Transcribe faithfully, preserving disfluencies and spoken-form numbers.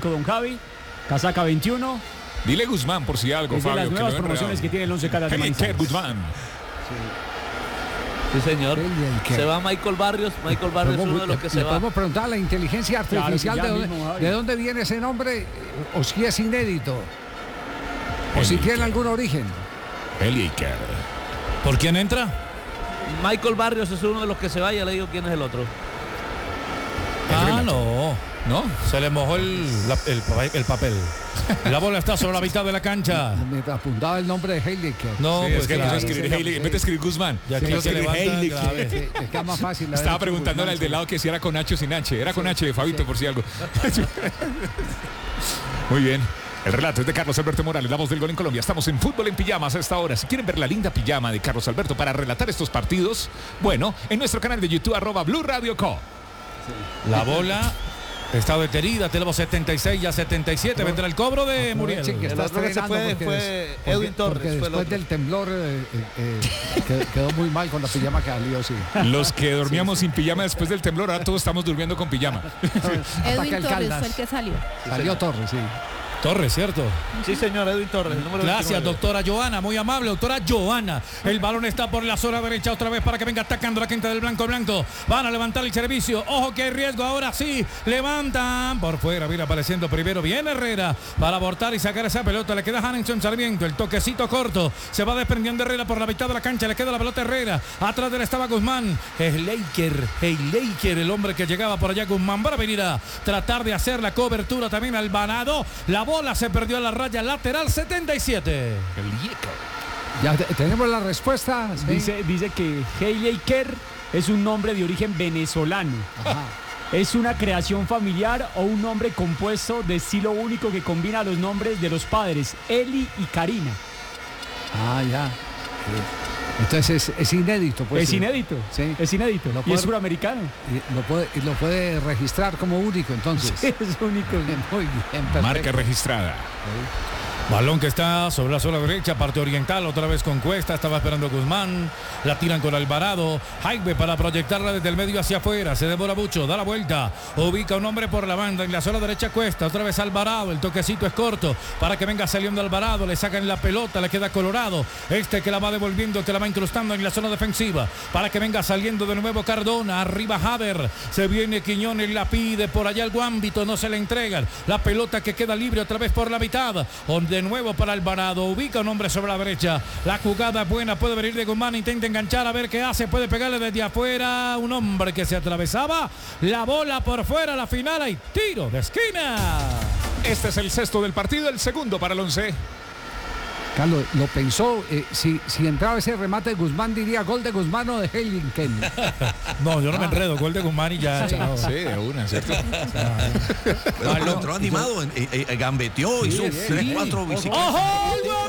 Don Javi, casaca veintiuno. Dile Guzmán por si algo, es de Fabio. las nuevas que promociones que tiene el Once Caldas de Manizales. Guzmán. Sí, señor. Se va Michael Barrios. Michael Barrios es uno de los que se le va. Podemos preguntar a la inteligencia artificial claro, de, mismo, dónde, de dónde viene ese nombre, o si es inédito, o si tiene algún origen. Eliker. ¿Por quién entra? Michael Barrios es uno de los que se va. Ya le digo quién es el otro. Ah, no. ¿No? Se le mojó el, la, el, el papel. La bola está sobre la mitad de la cancha. Me apuntaba el nombre de Heiliker. No, sí, pues es que claro, no escribir sí, Heili, en vez de escribir Guzmán. Ya que sí, se levanta Heiliker. Es que es más fácil. Estaba preguntándole al del lado que si era con H o sin H. Era con H, Fabito, sí. por si algo. Muy bien. El relato es de Carlos Alberto Morales, la voz del gol en Colombia. Estamos en Fútbol en Pijamas a esta hora. Si quieren ver la linda pijama de Carlos Alberto para relatar estos partidos, bueno, en nuestro canal de YouTube, arroba Blue Radio Co. La bola está detenida, tenemos setenta y seis a setenta y siete, vendrá el cobro de Muriel. Que el otro que se fue fue Edwin Torres. Porque fue después del temblor eh, eh, quedó, quedó muy mal con la pijama que salió, sí. Los que dormíamos sí, sin pijama después del temblor, ahora todos estamos durmiendo con pijama. Edwin Torres fue el que salió. Salió Torres, sí. Torres, ¿cierto? Sí, señor, Edwin Torres, el número Gracias, veintinueve. doctora Joana, muy amable, doctora Joana. El balón está por la zona derecha otra vez para que venga atacando la quinta del blanco blanco. Van a levantar el servicio. Ojo que hay riesgo, ahora sí. Levantan por fuera, viene apareciendo primero. Viene Herrera para abortar y sacar esa pelota. Le queda Hanson Sarmiento, el toquecito corto. Se va desprendiendo Herrera por la mitad de la cancha. Le queda la pelota a Herrera. Atrás de él estaba Guzmán. Es Leiker, hey Leiker, el hombre que llegaba por allá. Guzmán para venir a tratar de hacer la cobertura también al Banado. La bola se perdió a la raya lateral setenta y siete. Ya te, tenemos la respuesta. ¿Sí? Dice, dice que Heiliker es un nombre de origen venezolano. Ajá. Es una creación familiar o un nombre compuesto de estilo único que combina los nombres de los padres, Eli y Karina. Ah, ya. Entonces es, es inédito, pues. Es sí. inédito. Sí. Es inédito. Lo Y puede- es suramericano. Y lo puede, y lo puede registrar como único, entonces. Sí, es único. Muy bien, perfecto. Marca registrada. Balón que está sobre la zona derecha, parte oriental, otra vez con Cuesta, estaba esperando Guzmán, la tiran con Alvarado, Jaime para proyectarla desde el medio hacia afuera, se demora mucho, da la vuelta, ubica un hombre por la banda, en la zona derecha Cuesta, otra vez Alvarado, el toquecito es corto, para que venga saliendo Alvarado, le sacan la pelota, le queda Colorado, este que la va devolviendo, que la va incrustando en la zona defensiva, para que venga saliendo de nuevo Cardona, arriba Haber, se viene Quiñones, la pide por allá el Guámbito, no se le entregan, la pelota que queda libre otra vez por la mitad, de nuevo para Alvarado, ubica un hombre sobre la derecha, la jugada buena puede venir de Guzmán, intenta enganchar a ver qué hace, puede pegarle desde afuera, un hombre que se atravesaba, la bola por fuera, la final hay tiro de esquina. Este es el sexto del partido, el segundo para el once. Carlos, lo pensó, eh, si, si entraba ese remate de Guzmán, diría gol de Guzmán o de Heiliken. No, yo no me enredo, gol de Guzmán y ya. Sí, chao. sí, de una, ¿cierto? Pero entró animado, eh, eh, gambeteó, hizo sí. tres, cuatro bicicletas. ¡Ojo,